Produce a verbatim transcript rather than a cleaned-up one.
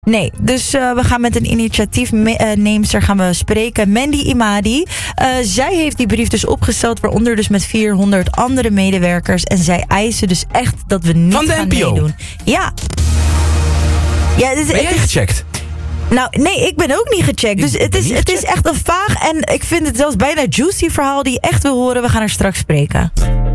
Nee, dus uh, we gaan met een initiatiefneemster gaan we spreken. Mandy Imadi. Uh, zij heeft die brief dus opgesteld, waaronder dus met vierhonderd andere medewerkers. En zij eisen dus echt dat we niet Van de gaan N P O? meedoen. Ja. Ja, dus ben jij gecheckt? Nou, nee, ik ben ook niet gecheckt. Dus het is, het is echt een vaag en ik vind het zelfs bijna juicy verhaal die je echt wil horen. We gaan er straks spreken.